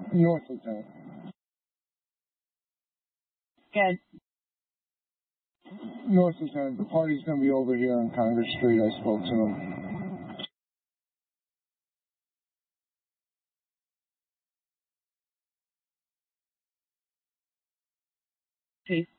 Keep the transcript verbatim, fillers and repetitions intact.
North, Lieutenant. Good. North, Lieutenant. The party's going to be over here on Congress Street. I spoke to them. Chief.